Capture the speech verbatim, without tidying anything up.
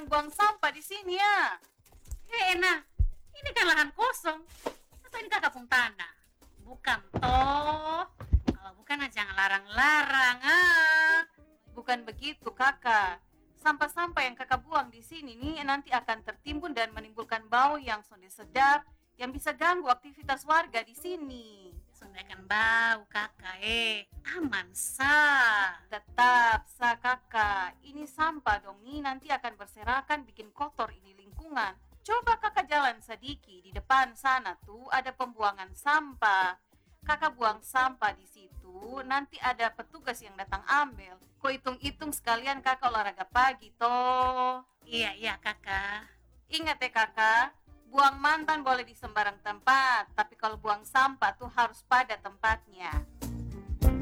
jangan buang sampah di sini ya. Eh, enak. Ini kan lahan kosong. Atau ini kakak pun tanah? Bukan toh. Kalau bukan jangan larang-larang. Ah. Bukan begitu kakak. Sampah-sampah yang kakak buang di sini nih nanti akan tertimbun dan menimbulkan bau yang sudah sedap yang bisa ganggu aktivitas warga di sini. Sundakan bau kakak eh. Aman sah. Tetap sah kakak. Ini sampah dong nih nanti akan berserakan bikin kotor ini lingkungan. Coba kakak jalan sedikit di depan sana tuh ada pembuangan sampah. Kakak buang sampah di situ, nanti ada petugas yang datang ambil. Kok hitung-hitung sekalian kakak olahraga pagi toh. Iya, iya kakak. Ingat ya kakak, buang mantan boleh di sembarang tempat, tapi kalau buang sampah tuh harus pada tempatnya.